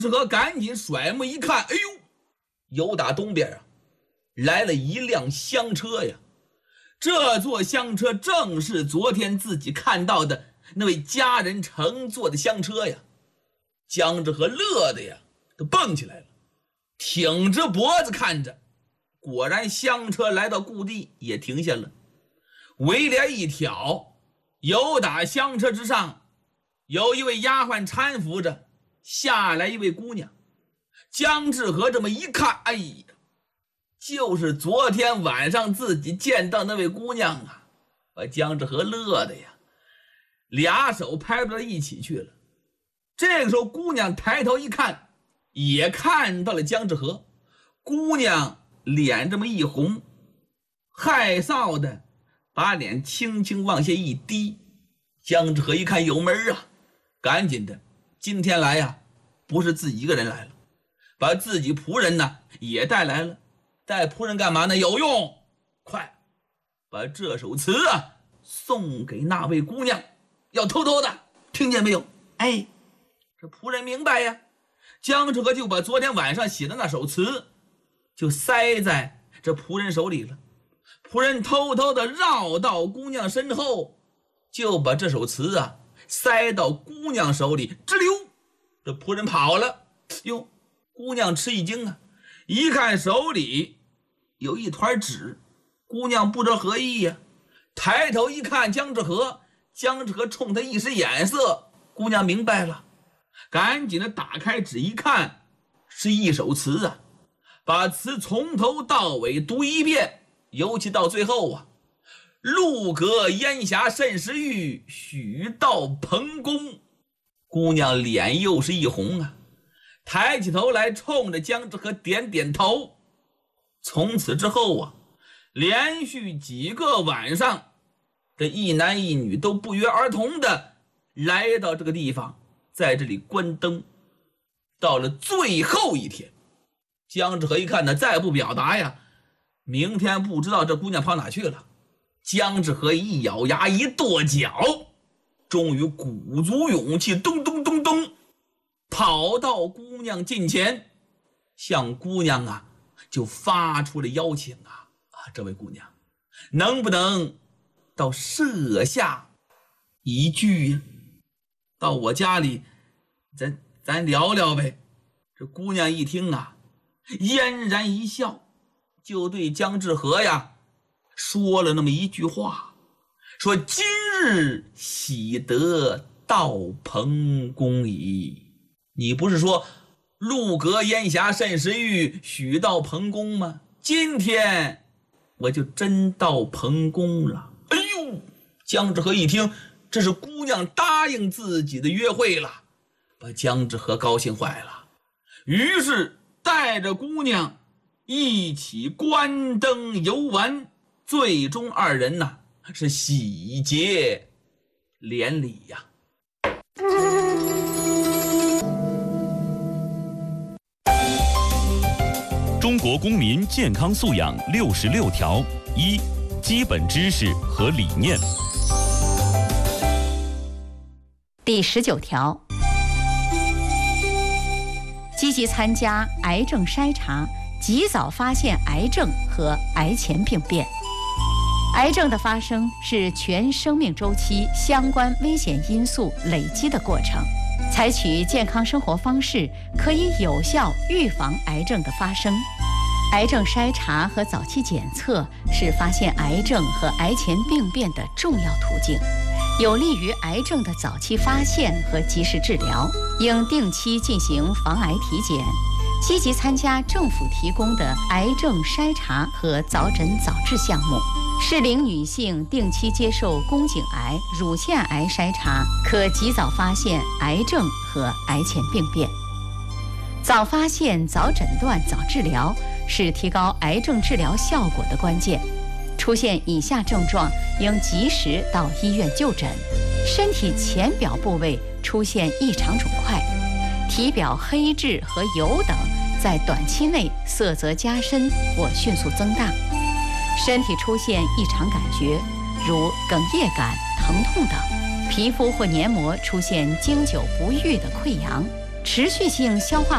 志和赶紧甩目一看，哎呦，由打东边啊来了一辆厢车呀。这座厢车正是昨天自己看到的那位家人乘坐的厢车呀。江志和乐的呀都蹦起来了，挺着脖子看着，果然厢车来到故地也停下了，围帘一挑，由打厢车之上有一位丫鬟搀扶着，下来一位姑娘。江志和这么一看，哎呀，就是昨天晚上自己见到那位姑娘啊，把江志和乐的呀俩手拍到了一起去了。这个时候姑娘抬头一看，也看到了江志和。姑娘脸这么一红，害臊的把脸轻轻往下一低。江志和一看有门啊，赶紧的，今天来呀不是自己一个人来了，把自己仆人呢也带来了。带仆人干嘛呢？有用，快把这首词啊送给那位姑娘，要偷偷的，听见没有？哎，这仆人明白呀。江志和就把昨天晚上写的那首词就塞在这仆人手里了。仆人偷偷的绕到姑娘身后，就把这首词啊塞到姑娘手里，吱溜，这仆人跑了。哟，姑娘吃一惊啊，一看手里有一团纸，姑娘不知何意呀，抬头一看江志和，江志和冲她一使眼色，姑娘明白了，赶紧的打开纸一看，是一首词啊，把词从头到尾读一遍，尤其到最后啊，路隔烟霞甚是玉，许到彭公。姑娘脸又是一红啊，抬起头来冲着江志和点点头。从此之后啊，连续几个晚上，这一男一女都不约而同的来到这个地方，在这里关灯。到了最后一天，江志和一看呢，再不表达呀，明天不知道这姑娘跑哪去了。江志和一咬牙一跺脚，终于鼓足勇气，咚咚咚咚跑到姑娘近前，向姑娘啊就发出了邀请啊，这位姑娘能不能到舍下一句呀？到我家里咱聊聊呗。这姑娘一听啊，嫣然一笑，就对江志和呀说了那么一句话，说今日喜得到彭公矣。你不是说路隔烟霞甚是玉，许到彭公吗？今天我就真到彭公了。哎呦，江志和一听，这是姑娘答应自己的约会了，把江志和高兴坏了。于是带着姑娘一起关灯游玩，最终二人呢是喜结连理呀。 中国公民健康素养66条：1、基本知识和理念。 第19条，积极参加癌症筛查，及早发现癌症和癌前病变。癌症的发生是全生命周期相关危险因素累积的过程，采取健康生活方式可以有效预防癌症的发生。癌症筛查和早期检测是发现癌症和癌前病变的重要途径，有利于癌症的早期发现和及时治疗。应定期进行防癌体检，积极参加政府提供的癌症筛查和早诊早治项目。适龄女性定期接受宫颈癌、乳腺癌筛查，可及早发现癌症和癌前病变。早发现、早诊断、早治疗是提高癌症治疗效果的关键。出现以下症状，应及时到医院就诊：身体前表部位出现异常肿块，体表黑质和疣等在短期内色泽加深或迅速增大，身体出现异常感觉，如哽咽感、疼痛等，皮肤或黏膜出现经久不愈的溃疡，持续性消化